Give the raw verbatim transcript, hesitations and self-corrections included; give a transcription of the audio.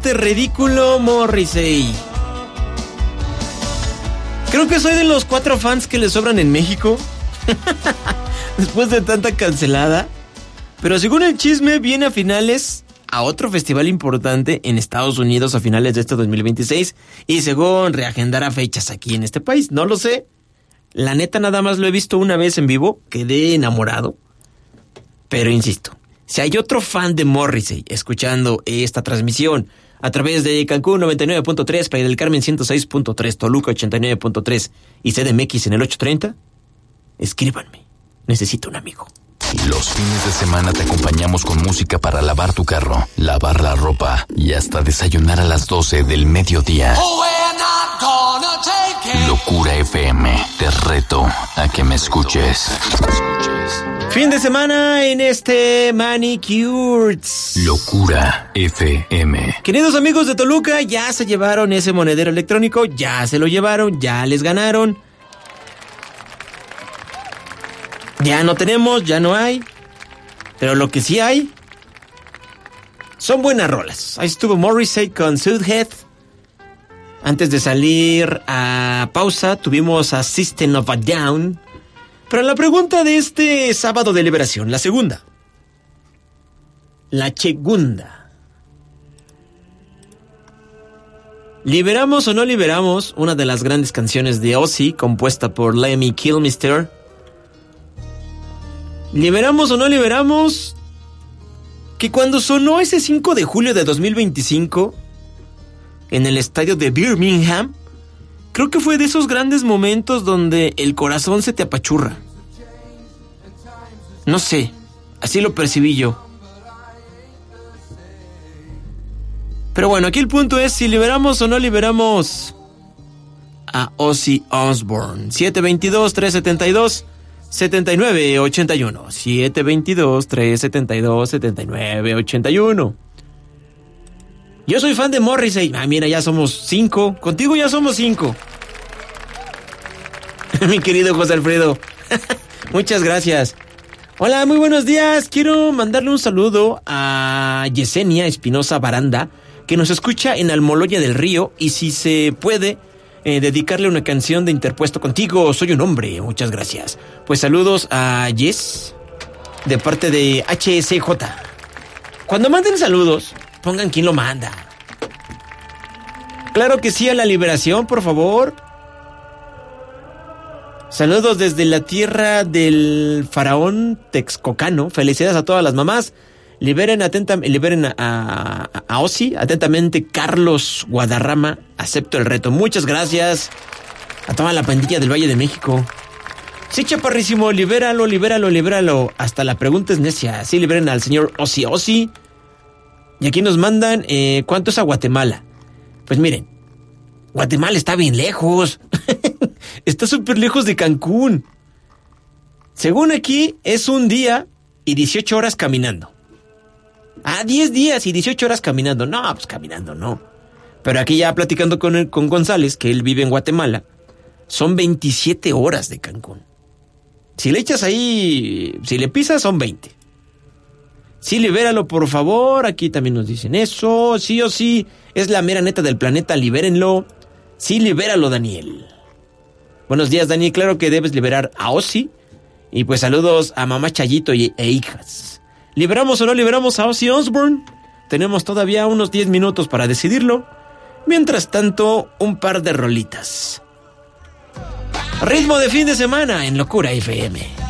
este ridículo Morrissey. Creo que soy de los cuatro fans que le sobran en México. Después de tanta cancelada. Pero según el chisme, viene a finales a otro festival importante en Estados Unidos a finales de este dos mil veintiséis. Y según reagendará fechas aquí en este país. No lo sé. La neta nada más lo he visto una vez en vivo. Quedé enamorado. Pero insisto, si hay otro fan de Morrissey escuchando esta transmisión a través de Cancún noventa y nueve punto tres, Playa del Carmen ciento seis punto tres, Toluca ochenta y nueve punto tres y C D M X en el ochocientos treinta, escríbanme. Necesito un amigo. Los fines de semana te acompañamos con música para lavar tu carro, lavar la ropa y hasta desayunar a las doce del mediodía. Locura F M, te reto a que me escuches. Fin de semana en este Manicures. Locura F M. Queridos amigos de Toluca, ya se llevaron ese monedero electrónico, ya se lo llevaron, ya les ganaron. Ya no tenemos, ya no hay. Pero lo que sí hay son buenas rolas. Ahí estuvo Morrissey con Sudhead. Antes de salir a pausa, tuvimos a System of a Down. Pero la pregunta de este sábado de liberación, la segunda. La segunda. ¿Liberamos o no liberamos una de las grandes canciones de Ozzy, compuesta por Lemmy Kilmister? ¿Liberamos o no liberamos que cuando sonó ese cinco de julio de dos mil veinticinco en el estadio de Birmingham, creo que fue de esos grandes momentos donde el corazón se te apachurra? No sé, así lo percibí yo. Pero bueno, aquí el punto es si liberamos o no liberamos a Ozzy Osbourne. siete veintidós, trescientos setenta y dos, setenta y nueve ochenta y uno. siete veintidós, trescientos setenta y dos, setenta y nueve ochenta y uno. Yo soy fan de Morrissey. Ah, mira, ya somos cinco. Contigo ya somos cinco. Mi querido José Alfredo. Muchas gracias. Hola, muy buenos días. Quiero mandarle un saludo a Yesenia Espinosa Baranda, que nos escucha en Almoloya del Río, y si se puede, eh, dedicarle una canción de Interpuesto Contigo, Soy un Hombre. Muchas gracias. Pues saludos a Yes, de parte de H S J. Cuando manden saludos, pongan quién lo manda. Claro que sí, a la liberación, por favor. Saludos desde la tierra del faraón texcocano. Felicidades a todas las mamás. Liberen atentamente, liberen a, a, a Ozzy. Atentamente, Carlos Guadarrama. Acepto el reto. Muchas gracias a toda la pandilla del Valle de México. Sí, chaparrísimo, libéralo, libéralo, libéralo. Hasta la pregunta es necia. Sí, liberen al señor Ozzy Ozzy. Y aquí nos mandan, eh, ¿cuánto es a Guatemala? Pues miren, Guatemala está bien lejos. Está súper lejos de Cancún. Según aquí, es un día y dieciocho horas caminando. Ah, diez días y dieciocho horas caminando. No, pues caminando no. Pero aquí ya platicando con, el, con González, que él vive en Guatemala, son veintisiete horas de Cancún. Si le echas ahí, si le pisas, son veinte. Sí, libéralo, por favor. Aquí también nos dicen eso. Sí o sí, es la mera neta del planeta, libérenlo. Sí, libéralo, Daniel. Buenos días, Daniel. Claro que debes liberar a Ozzy. Y pues saludos a mamá Chayito y, e hijas. ¿Liberamos o no liberamos a Ozzy Osbourne? Tenemos todavía unos diez minutos para decidirlo. Mientras tanto, un par de rolitas. Ritmo de fin de semana en Locura F M.